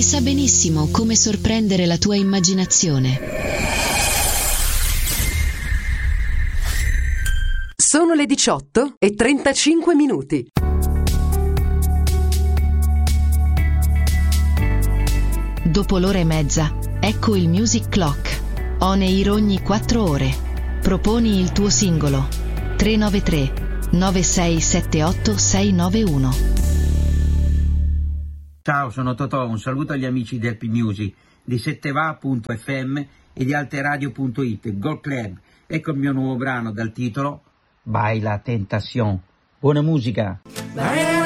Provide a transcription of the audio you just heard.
sa benissimo come sorprendere la tua immaginazione. Sono le 18:35. Dopo l'ora e mezza, ecco il Music Clock. On air ogni 4 ore. Proponi il tuo singolo. 393 9678 691. Ciao, sono Totò, un saluto agli amici del P-Music, di Setteva.fm e di Alteradio.it, Gold Club. Ecco il mio nuovo brano dal titolo Baila Tentación. Buona musica!